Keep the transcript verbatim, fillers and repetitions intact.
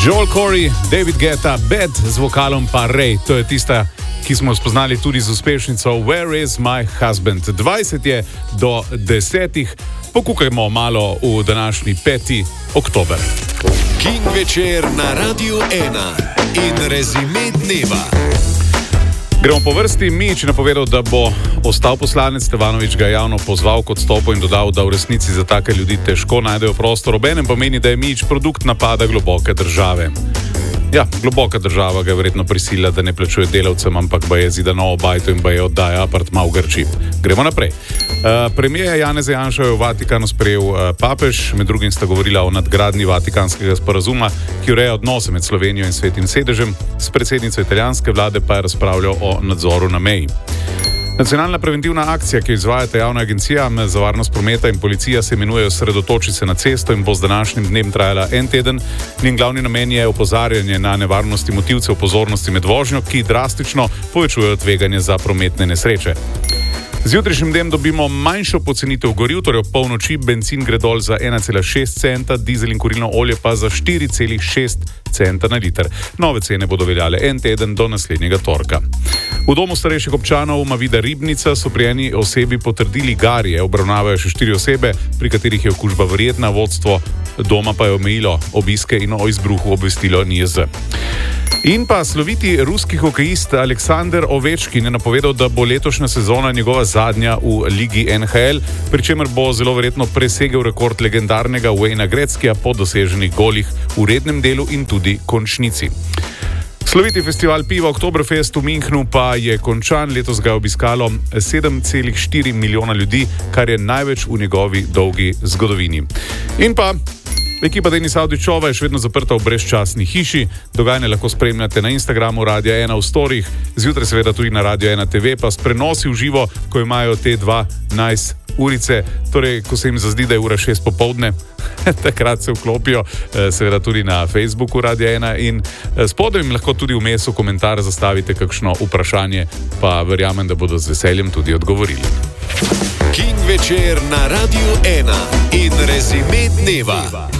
Joel Corey, David Guetta, Bad z vokalom pa Ray. To je tista, ki smo spoznali tudi z uspešnico Where is my husband? dvajset je do desetih. Pokukajmo malo v današnji peti oktober. King večer na Radiu ena in rezime dneva. Gremo po vrsti. Mič je napovedal, da bo ostal poslanec. Stevanović ga je javno pozval k odstopu in dodal, da v resnici za take ljudi težko najdejo prostor. Obenem pomeni, da je Mič produkt napada globoke države. Ja, globoka država ga je verjetno prisilila, da ne plačuje delavcem, ampak ba je zida novo bajto in ba je oddaja apartma v Grčiji. Gremo naprej. Uh, premijer Janez Janša je v Vatikanu sprejel uh, papež, med drugim sta govorila o nadgradnji Vatikanskega sporazuma, ki ureja odnose med Slovenijo in Svetim sedežem, s predsednico italijanske vlade pa je razpravljal o nadzoru na meji. Nacionalna preventivna akcija, ki jo izvajata javna agencija za varnost prometa in policija, se imenuje Osredotoči se na cesto in bo z današnjim dnem trajala en teden. Njen glavni namen je opozarjanje na nevarnosti motilcev pozornosti med vožnjo, ki drastično povečujejo tveganje za prometne nesreče. Z jutrišnjim dnem dobimo manjšo pocenitev goriv, torej ob polnoči bencin gre dol za ena cela šest centa, dizel in kurilno olje pa za štiri cela šest centa na liter. Nove cene bodo veljale en teden do naslednjega torka. V domu starejših občanov Mavida Ribnica so pri eni osebi potrdili garje, obravnavajo še štiri osebe, pri katerih je okužba verjetna, vodstvo doma pa je omejilo obiske in o izbruhu obvestilo N I Z. In pa sloviti ruski hokejist Aleksandar Ovečkin je napovedal, da bo letošnja sezona njegova zadnja v ligi N H L, pri čemer bo zelo verjetno presegel rekord legendarnega Wayna Gretzkyja po doseženih golih v rednem delu in tudi končnici. Sloviti festival piva Oktoberfest v Münchnu pa je končan. Letos ga je obiskalo sedem cela štiri milijona ljudi, kar je največ v njegovi dolgi zgodovini. In pa ekipa Denisa Avdićova je še vedno zaprta v brezčasni hiši. Dogajanje lahko spremljate na Instagramu Radia ena v storih, zjutraj seveda tudi na Radio ena T V, pa s prenosi v živo, ko imajo te dva nice urice, torej ko se jim zazdi, da je ura šest popoldne, takrat se vklopijo, seveda tudi na Facebooku Radia ena in spodaj jim lahko tudi vmes v komentar zastavite kakšno vprašanje, pa verjamem, da bodo z veseljem tudi odgovorili. King večer na Radiu ena in rezime dneva.